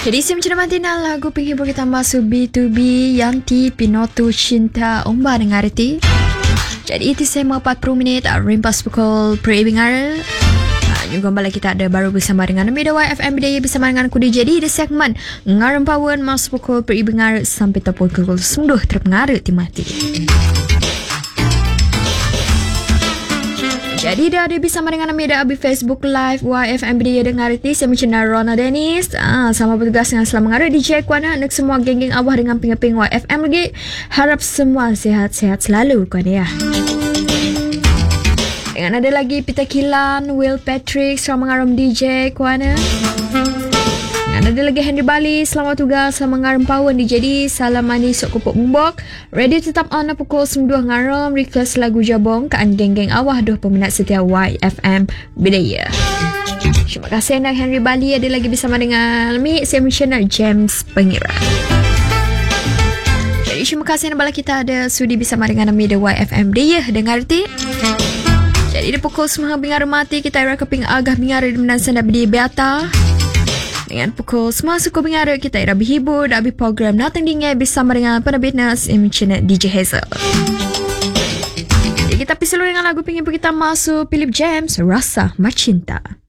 Jadi saya mencermati lagu penghibur kita masuk B2B Yanti Pinotu Cinta Umba dengan arti. Jadi itu saya 40 minit rimpas pukul per-ibingar. Juga kembali kita ada baru bersama dengan Media YFM Bidaya bersama dengan aku DJ di segmen Ngarem Power masuk pukul per-ibingar sampai pukul 9 terpengaruh timati. Jadi dah ada bersama dengan media abi Facebook Live YFM Bidaya dengan arti saya mencenal Rona Dennis. Sama bertugas dengan selamat mengarut DJ Kuana nak semua geng-geng awah dengan ping-ping YFM lagi. Harap semua sihat-sihat selalu Kuana ya. Dengan ada lagi Peter Kilan, Will Patrick, selamat mengarum DJ Kuana. Dan ada lagi Henry Bali, selamat tugas, selamat ngaram power DJ di salam mandi sok kupuk mumbok. Radio tetap on pukul 9 ngaram, request lagu jabong kaan geng-geng awah doh peminat setia YFM Bidaya. Terima kasih nak Henry Bali, ada lagi bersama dengan mi, saya mention James Pengira. Jadi terima kasih nak bala kita ada sudi bersama dengan media YFM Bidaya dengar arti. Jadi di pukul 9 bingar mati kita era keping agah bingar di menan senda bedi beata. Dengan pukul 9 suku bingar kita era berhibur dan program Natang Dingai bersama dengan penerbit Nas Imcinet DJ Hazel. Jadi kita pergi seluruh dengan lagu penghibur kita masuk Philip James Rasa Macinta.